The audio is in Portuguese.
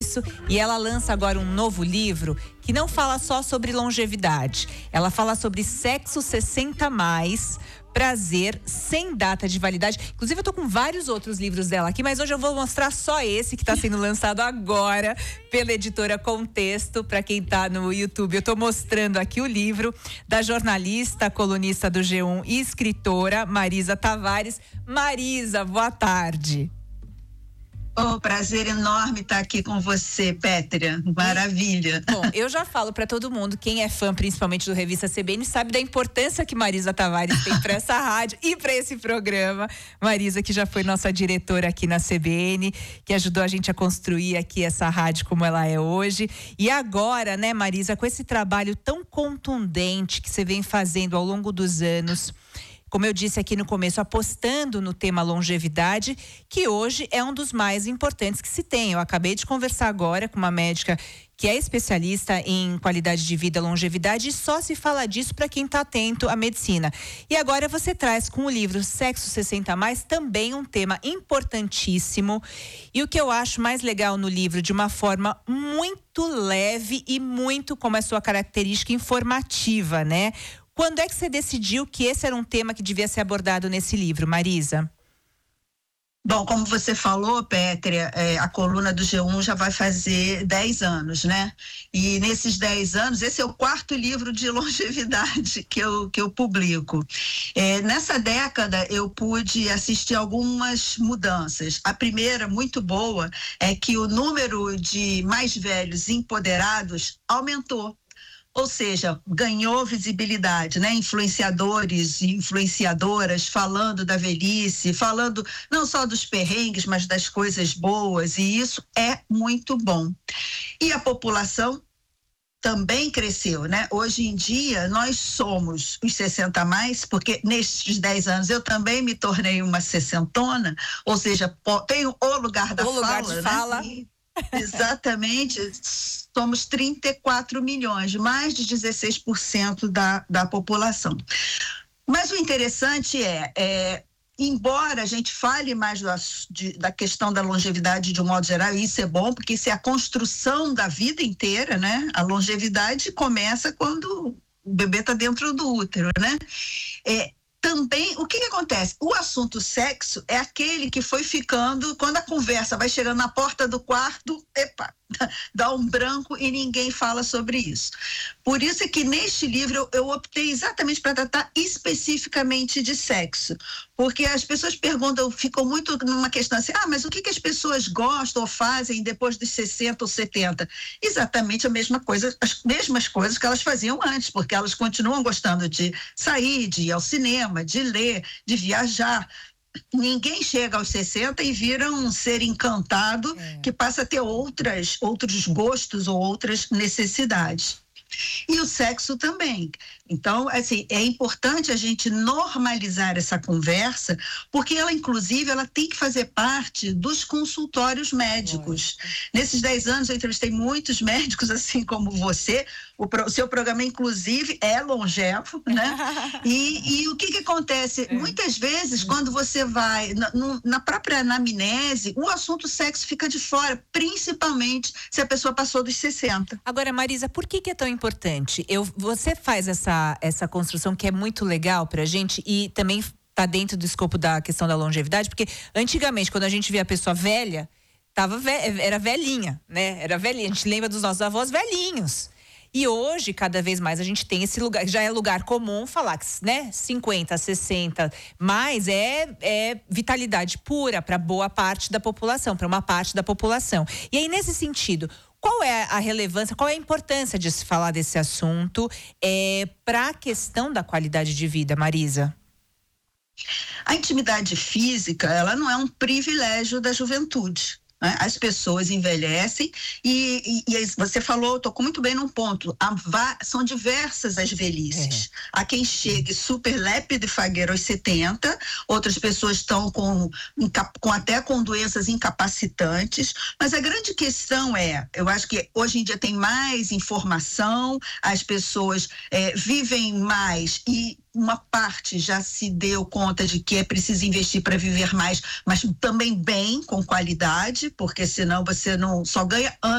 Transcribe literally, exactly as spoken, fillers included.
isso. E ela lança agora um novo livro que não fala só sobre longevidade. Ela fala sobre sexo sessenta mais, prazer sem data de validade. Inclusive, eu tô com vários outros livros dela aqui, mas hoje eu vou mostrar só esse que tá sendo lançado agora pela editora Contexto, para quem tá no YouTube. Eu tô mostrando aqui o livro da jornalista, colunista do G um e escritora Marisa Tavares. Marisa, boa tarde. Oh, prazer enorme estar aqui com você, Pétria. Maravilha. Bom, eu já falo para todo mundo, quem é fã principalmente do Revista C B N, sabe da importância que Marisa Tavares tem para essa rádio e para esse programa. Marisa, que já foi nossa diretora aqui na C B N, que ajudou a gente a construir aqui essa rádio como ela é hoje. E agora, né, Marisa, com esse trabalho tão contundente que você vem fazendo ao longo dos anos, como eu disse aqui no começo, apostando no tema longevidade, que hoje é um dos mais importantes que se tem. Eu acabei de conversar agora com uma médica que é especialista em qualidade de vida e longevidade, e só se fala disso para quem está atento à medicina. E agora você traz com o livro Sexo sessenta mais também um tema importantíssimo. E o que eu acho mais legal no livro, de uma forma muito leve e muito, como é a sua característica, informativa, né? Quando é que você decidiu que esse era um tema que devia ser abordado nesse livro, Marisa? Bom, como você falou, Pétria, é, a coluna do G um já vai fazer dez anos, né? E nesses dez anos, esse é o quarto livro de longevidade que eu, que eu publico. É, nessa década, eu pude assistir algumas mudanças. A primeira, muito boa, é que o número de mais velhos empoderados aumentou. Ou seja, ganhou visibilidade, né? Influenciadores e influenciadoras falando da velhice, falando não só dos perrengues, mas das coisas boas, e isso é muito bom. E a população também cresceu, né? Hoje em dia, nós somos os sessenta mais, porque nestes dez anos eu também me tornei uma sessentona, ou seja, tenho o lugar da o fala, lugar de fala. Né? E, exatamente, somos trinta e quatro milhões, mais de dezesseis por cento da, da população. Mas o interessante é, é embora a gente fale mais do, de, da questão da longevidade de um modo geral, e isso é bom, porque isso é a construção da vida inteira, né? A longevidade começa quando o bebê está dentro do útero, né? É, Também, o que, que acontece? O assunto sexo é aquele que foi ficando, quando a conversa vai chegando na porta do quarto, epa, dá um branco e ninguém fala sobre isso. Por isso é que neste livro eu, eu optei exatamente para tratar especificamente de sexo, porque as pessoas perguntam, ficam muito numa questão assim, ah, mas o que, que as pessoas gostam ou fazem depois dos sessenta ou setenta? Exatamente a mesma coisa, as mesmas coisas que elas faziam antes, porque elas continuam gostando de sair, de ir ao cinema, de ler, de viajar. Ninguém chega aos sessenta e vira um ser encantado é. que passa a ter outras, outros gostos ou outras necessidades. E o sexo também. Então, assim, é importante a gente normalizar essa conversa, porque ela, inclusive, ela tem que fazer parte dos consultórios médicos. É. Nesses dez anos, eu entrevistei muitos médicos, assim como você. O, pro, o seu programa, inclusive, é longevo, né? E, e o que que acontece? É. Muitas vezes, quando você vai na, no, na própria anamnese, o assunto sexo fica de fora, principalmente se a pessoa passou dos sessenta. Agora, Marisa, por que que é tão importante? Eu, você faz essa essa construção que é muito legal pra gente e também tá dentro do escopo da questão da longevidade, porque antigamente, quando a gente via a pessoa velha, tava ve- era velhinha, né? Era velhinha, a gente lembra dos nossos avós velhinhos. E hoje, cada vez mais, a gente tem esse lugar, já é lugar comum falar que, né, cinquenta, sessenta, mas é, é vitalidade pura para boa parte da população, para uma parte da população. E aí, nesse sentido, qual é a relevância, qual é a importância de se falar desse assunto é, para a questão da qualidade de vida, Marisa? A intimidade física, ela não é um privilégio da juventude. As pessoas envelhecem e, e, e você falou, tocou muito bem num ponto, há, são diversas as velhices. É. Há quem chegue super lépido e fagueiro aos setenta, outras pessoas estão com, com até com doenças incapacitantes, mas a grande questão é, eu acho que hoje em dia tem mais informação, as pessoas é, vivem mais e uma parte já se deu conta de que é preciso investir para viver mais, mas também bem, com qualidade, porque senão você não só ganha